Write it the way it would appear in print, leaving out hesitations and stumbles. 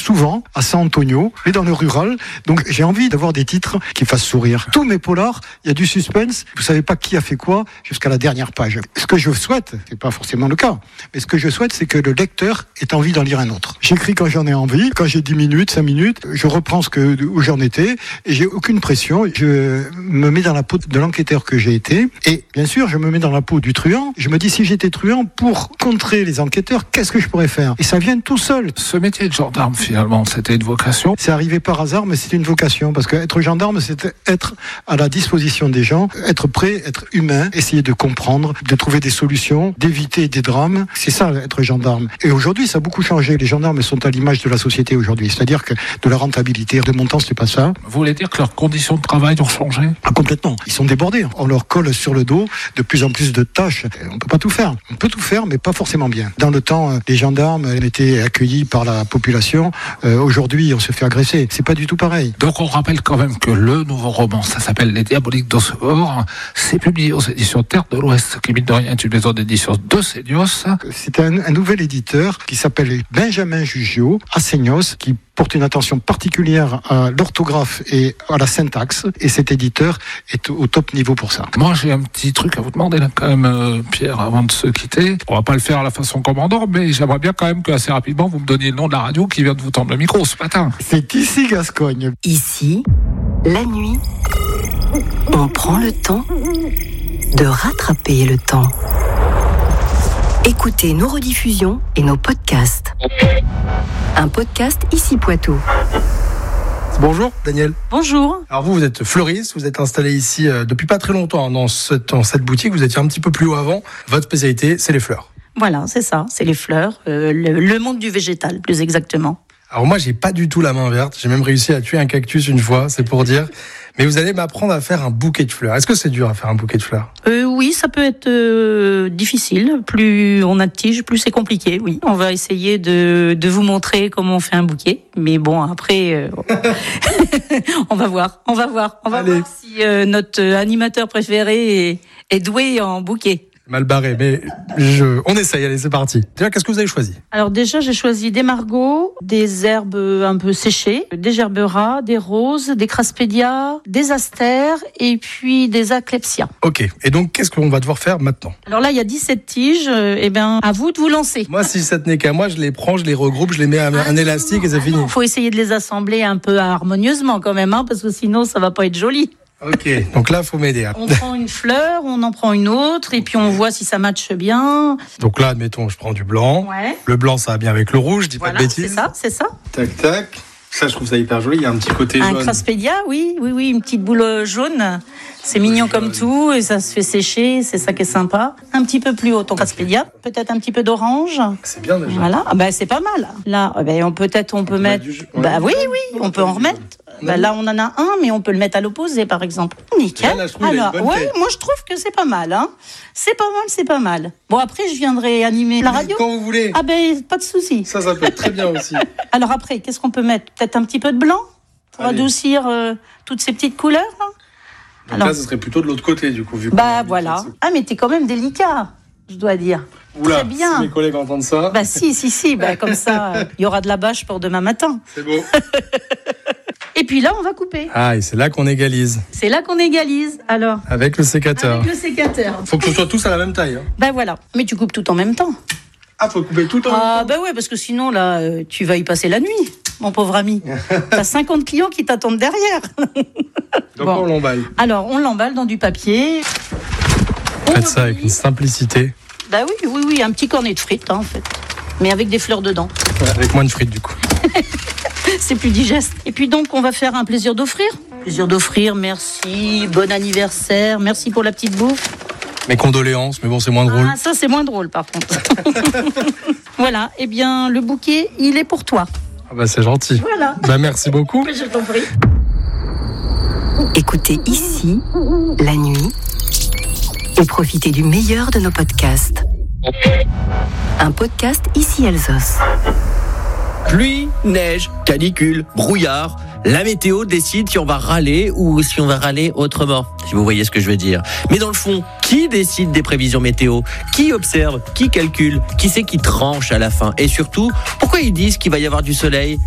souvent à San Antonio, mais dans le rural. Donc j'ai envie d'avoir des titres qui fassent sourire. Tous mes polars, il y a du suspense. Vous savez pas qui a fait quoi jusqu'à la dernière page. Ce que je souhaite, c'est pas forcément le cas, mais ce que je souhaite, c'est que le lecteur ait envie d'en lire un autre. J'écris quand j'en ai envie, quand j'ai 10 minutes, 5 minutes, je reprends où j'en étais et j'ai aucune pression. Je me mets dans la peau de l'enquêteur que j'ai été et bien sûr, je me mets dans la peau du truand. Je me dis, si j'étais truand, pour contrer les enquêteurs, qu'est-ce que je pourrais faire? Et ça vient tout seul. Ce métier de gendarme, finalement, c'était une vocation? C'est arrivé par hasard, mais c'était une vocation, parce qu'être gendarme, c'est être à la disposition des gens, être prêt, être humain, essayer de comprendre, de trouver des solutions, d'éviter des drames. C'est ça, être gendarme. Et aujourd'hui, ça a beaucoup changé. Les gendarmes sont à l'image de la société aujourd'hui. C'est-à-dire que de la rentabilité, de mon temps, c'est pas ça. Vous voulez dire que leurs conditions de travail ont changé? Ah, complètement. Ils sont débordés. On leur colle sur le dos de plus en plus de tâches. On peut pas tout faire. On peut tout faire, mais pas forcément bien. Dans le temps, les gendarmes étaient accueillis par la population. Aujourd'hui, on se fait agresser. C'est pas du tout pareil. Donc on rappelle quand même que le nouveau roman, ça s'appelle Les Diaboliques d'Ossegor. C'est publié aux éditions Terre de l'Ouest, qui mine de rien est une maison d'édition de Seignos. C'est un nouvel éditeur qui s'appelle Benjamin Juggio, à Seignos, qui porte une attention particulière à l'orthographe et à la syntaxe. Et cet éditeur est au top niveau pour ça. Moi, j'ai un petit truc à vous demander là quand même, Pierre, avant de se quitter. On va pas le faire à la façon commandant, mais j'aimerais bien quand même que assez rapidement vous me donniez le nom de la radio qui vient de vous tendre le micro ce matin. C'est ici Gascogne. Ici, la nuit, on prend le temps de rattraper le temps. Écoutez nos rediffusions et nos podcasts. Un podcast Ici Poitou. Bonjour Daniel. Bonjour. Alors vous êtes fleuriste, vous êtes installé ici depuis pas très longtemps dans cette boutique, vous étiez un petit peu plus haut avant. Votre spécialité, c'est les fleurs. Voilà, c'est ça, c'est les fleurs, le monde du végétal plus exactement. Alors moi, j'ai pas du tout la main verte, j'ai même réussi à tuer un cactus une fois, c'est pour dire. Mais vous allez m'apprendre à faire un bouquet de fleurs. Est-ce que c'est dur à faire un bouquet de fleurs ? Oui, ça peut être difficile. Plus on a de tiges, plus c'est compliqué. Oui, on va essayer de vous montrer comment on fait un bouquet. Mais bon, après, on va voir. On va voir si notre animateur préféré est doué en bouquet. Mal barré, mais on essaye, allez, c'est parti. Déjà, qu'est-ce que vous avez choisi ? Alors déjà, j'ai choisi des margots, des herbes un peu séchées, des gerberas, des roses, des craspédias, des astères et puis des aclepsias. Ok, et donc qu'est-ce qu'on va devoir faire maintenant ? Alors là, il y a 17 tiges, à vous de vous lancer. Moi, si ça tenait qu'à moi, je les prends, je les regroupe, je les mets à un élastique et c'est fini. Il faut essayer de les assembler un peu harmonieusement quand même, parce que sinon, ça va pas être joli. Ok, donc là, il faut m'aider. On prend une fleur, on en prend une autre, et puis on voit si ça matche bien. Donc là, admettons, je prends du blanc. Ouais. Le blanc, ça va bien avec le rouge, je dis voilà, pas de bêtises. C'est ça. Tac, tac. Ça, je trouve ça hyper joli, il y a un petit côté jaune. Un craspédia, oui, une petite boule jaune. C'est mignon comme tout, et ça se fait sécher, c'est ça qui est sympa. Un petit peu plus haut, ton craspédia. Peut-être un petit peu d'orange. C'est bien déjà. Voilà, c'est pas mal. Là, on peut mettre... Oui, on peut en remettre. Là, on en a un, mais on peut le mettre à l'opposé, par exemple. Nickel. Là, alors, moi, je trouve que c'est pas mal. Hein. C'est pas mal. Bon, après, je viendrai animer la radio. Quand vous voulez. Pas de souci. Ça peut être très bien aussi. Alors après, qu'est-ce qu'on peut mettre ? Peut-être un petit peu de blanc pour adoucir toutes ces petites couleurs. Hein. Donc là, ce serait plutôt de l'autre côté, du coup. Vu voilà. Ah, mais t'es quand même délicat, je dois dire. Oula, très bien. Si mes collègues entendent ça. Si. Comme ça, il y aura de la bâche pour demain matin. C'est beau. Et puis là, on va couper. Ah, et c'est là qu'on égalise. Alors. Avec le sécateur. Faut que ce soit tous à la même taille. Hein. Voilà. Mais tu coupes tout en même temps. Ah, faut couper tout en même temps. Ouais, parce que sinon, là, tu vas y passer la nuit, mon pauvre ami. T'as 50 clients qui t'attendent derrière. Donc on l'emballe. Alors, on l'emballe dans du papier. Faites ça avec une simplicité. Oui, un petit cornet de frites, en fait. Mais avec des fleurs dedans. Avec moins de frites, du coup. C'est plus digeste. Et puis donc, on va faire un plaisir d'offrir. Merci, bon anniversaire, merci pour la petite bouffe. Mes condoléances, mais bon, c'est moins drôle. Ah, ça, c'est moins drôle, par contre. Voilà, le bouquet, il est pour toi. Ah c'est gentil. Voilà. Merci beaucoup. Je t'en prie. Écoutez Ici, la nuit, et profitez du meilleur de nos podcasts. Un podcast Ici Alsos. Pluie, neige, canicule, brouillard, la météo décide si on va râler ou si on va râler autrement, si vous voyez ce que je veux dire. Mais dans le fond, qui décide des prévisions météo ? Qui observe ? Qui calcule ? Qui c'est qui tranche à la fin ? Et surtout, pourquoi ils disent qu'il va y avoir du soleil ?